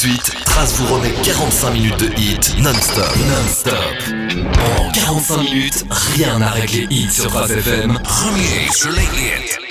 suite, Trace vous remet 45 minutes de hits non-stop. En 45 minutes, rien n'arrête les hits sur Trace FM. Premier sur les hits.